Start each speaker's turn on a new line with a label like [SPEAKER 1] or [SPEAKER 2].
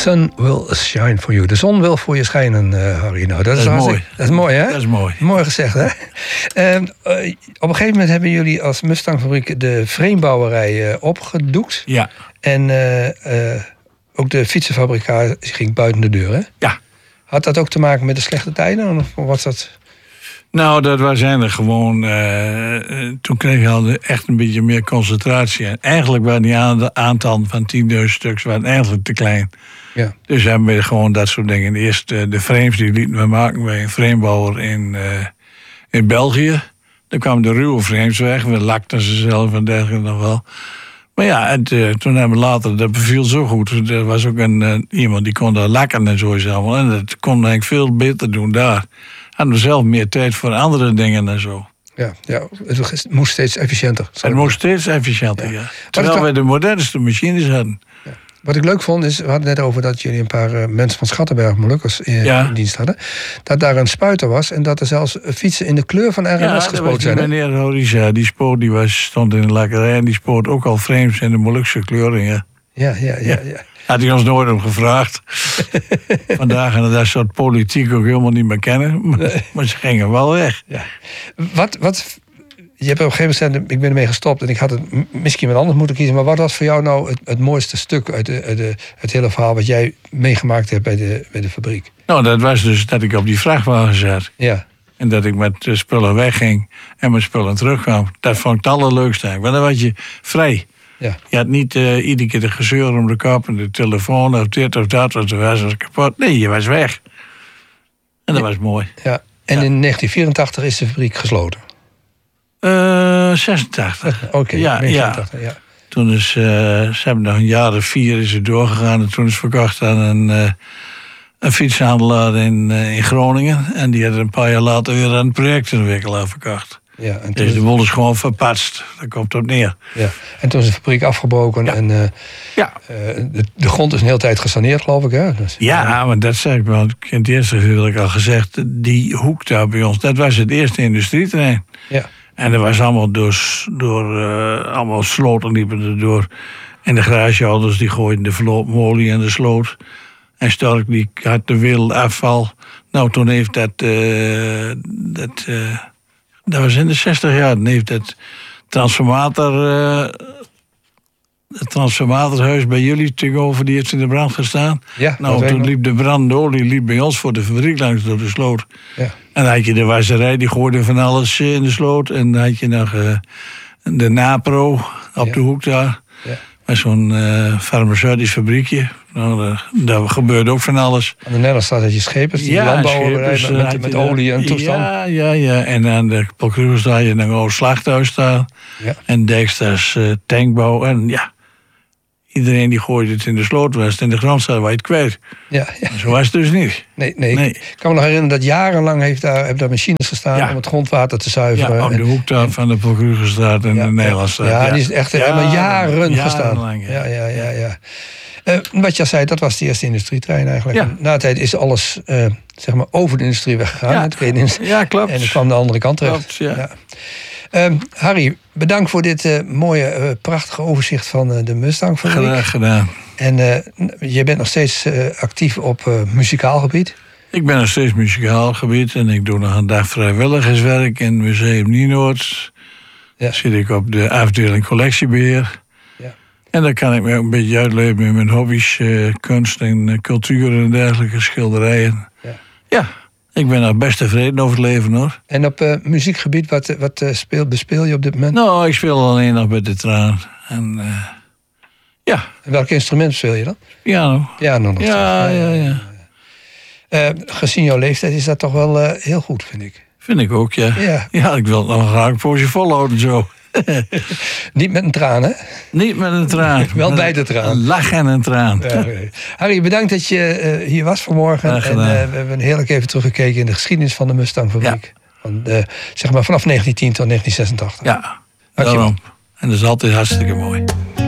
[SPEAKER 1] sun will shine for you. De zon wil voor je schijnen, Harry. Nou, dat is mooi. Dat is mooi, hè?
[SPEAKER 2] Dat is mooi.
[SPEAKER 1] Mooi gezegd, hè? Op een gegeven moment hebben jullie als Mustang-fabriek de framebouwerij opgedoekt.
[SPEAKER 2] Ja.
[SPEAKER 1] En ook de fietsenfabrikatie ging buiten de deur, hè?
[SPEAKER 2] Ja.
[SPEAKER 1] Had dat ook te maken met de slechte tijden? Of was dat...
[SPEAKER 2] Nou, dat was eigenlijk gewoon... toen kreeg je al echt een beetje meer concentratie. En eigenlijk waren die aantallen van 10.000 stuks waren eigenlijk te klein.
[SPEAKER 1] Ja.
[SPEAKER 2] Dus hebben we gewoon dat soort dingen. Eerst de frames die lieten we maken bij een framebouwer in België. Dan kwamen de ruwe frames weg. We lakten ze zelf en dergelijke nog wel. Maar ja, toen hebben we later, dat beviel zo goed. Er was ook iemand die kon daar lakken en zo allemaal. En dat kon eigenlijk veel beter doen daar. Hadden we zelf meer tijd voor andere dingen en zo.
[SPEAKER 1] Ja, het moest steeds efficiënter.
[SPEAKER 2] Het moest steeds efficiënter, ja. Terwijl wij de modernste machines hadden.
[SPEAKER 1] Ja. Wat ik leuk vond is, we hadden net over dat jullie een paar mensen van Schattenberg Molukkers in dienst hadden. Dat daar een spuiter was en dat er zelfs fietsen in de kleur van RMS gespoten zijn. Ja,
[SPEAKER 2] meneer Horisha, die stond in de lakkerij en die spoot ook al frames in de Molukse kleuren, ja.
[SPEAKER 1] Ja.
[SPEAKER 2] Had hij ons nooit om gevraagd. Vandaag en dat soort politiek ook helemaal niet meer kennen. Maar ze gingen wel weg. Ja.
[SPEAKER 1] Wat je hebt op een gegeven moment, ik ben ermee gestopt en ik had het misschien wat anders moeten kiezen. Maar wat was voor jou nou het mooiste stuk uit het hele verhaal wat jij meegemaakt hebt bij de fabriek?
[SPEAKER 2] Nou, dat was dus dat ik op die vrachtwagen zat.
[SPEAKER 1] Ja.
[SPEAKER 2] En dat ik met de spullen wegging en mijn spullen terugkwam. Dat vond ik het allerleukste eigenlijk. Want dan was je vrij.
[SPEAKER 1] Ja.
[SPEAKER 2] Je had niet iedere keer de gezeur om de kop en de telefoon of dit of dat, want was kapot. Nee, je was weg. En dat was mooi.
[SPEAKER 1] Ja. En in 1984 is de fabriek gesloten?
[SPEAKER 2] 86.
[SPEAKER 1] Oké,
[SPEAKER 2] ja. Toen is, ze hebben nog een jaar of 4 is het doorgegaan. En toen is het verkocht aan een fietshandelaar in Groningen. En die had een paar jaar later weer aan een projectontwikkelaar verkocht.
[SPEAKER 1] Ja, en
[SPEAKER 2] dus de wol is gewoon verpatst. Daar komt het op neer.
[SPEAKER 1] Ja. En toen is de fabriek afgebroken. Ja. En de grond is een hele tijd gesaneerd, geloof ik. Hè? Dus,
[SPEAKER 2] maar dat zeg ik wel. In het eerste heb ik al gezegd. Die hoek daar bij ons, dat was het eerste industrieterrein. Ja. En er was allemaal allemaal sloten liepen erdoor. En de garagehouders die gooiden de verloopmolie in de sloot. En Stork die had de wereld afval. Nou, toen heeft dat was in de 60 jaar. Dan heeft het transformatorhuis bij jullie tegenover, die heeft in de brand gestaan. Ja, nou, toen liep de brandolie bij ons voor de fabriek langs door de sloot. Ja. En dan had je de wasserij, die gooide van alles in de sloot. En dan had je nog de Napro op de hoek daar. Ja. Met zo'n farmaceutisch fabriekje. Nou, daar gebeurde ook van alles.
[SPEAKER 1] Aan de Nederlandstraat had je schepers, die landbouwen met olie en toestand.
[SPEAKER 2] Ja. En aan de Polkruis had je een oud slachthuis staan. Ja. En Dijksters tankbouw. En ja, iedereen die gooide het in de sloot was. In de grond staat waar je het kwijt. Ja. Zo was het dus niet.
[SPEAKER 1] Nee. Ik kan me nog herinneren dat jarenlang hebben daar machines gestaan om het grondwater te zuiveren.
[SPEAKER 2] Ja, op de hoek daar van de Polkruisstraat en de Nederlandstraat.
[SPEAKER 1] Ja, die is echt helemaal jaren gestaan. Ja. Wat je zei, dat was de eerste industrietrein eigenlijk. Ja. Na de tijd is alles over de industrie weggegaan.
[SPEAKER 2] Ja, klopt.
[SPEAKER 1] En het kwam de andere kant terecht.
[SPEAKER 2] Klopt, ja.
[SPEAKER 1] Harry, bedankt voor dit mooie, prachtige overzicht van de Mustang-fabriek.
[SPEAKER 2] Graag gedaan.
[SPEAKER 1] En je bent nog steeds actief op muzikaal gebied?
[SPEAKER 2] Ik ben nog steeds muzikaal gebied en ik doe nog een dag vrijwilligerswerk in het Museum Nienoord. Ja. Dan zit ik op de afdeling collectiebeheer. En dan kan ik me ook een beetje uitleven in mijn hobby's, kunst en cultuur en dergelijke, schilderijen. Ja, ik ben er best tevreden over het leven, hoor.
[SPEAKER 1] En op muziekgebied, wat bespeel je op dit moment?
[SPEAKER 2] Nou, ik speel alleen nog met de traan. En ja.
[SPEAKER 1] En welk instrument speel je dan?
[SPEAKER 2] Piano.
[SPEAKER 1] Piano nog.
[SPEAKER 2] Ja.
[SPEAKER 1] Gezien jouw leeftijd is dat toch wel heel goed, vind ik.
[SPEAKER 2] Vind ik ook, ja. Ja, ik wil het nog graag een poosje volhouden zo.
[SPEAKER 1] Niet met een traan, hè?
[SPEAKER 2] Niet met een traan.
[SPEAKER 1] Wel bij de traan.
[SPEAKER 2] Een lach en een traan.
[SPEAKER 1] Ja, okay. Harry, bedankt dat je hier was vanmorgen. En we hebben heerlijk even teruggekeken in de geschiedenis van de Mustang-fabriek. Ja. Vanaf 1910 tot 1986.
[SPEAKER 2] Ja, dankjewel. En dat is altijd hartstikke mooi.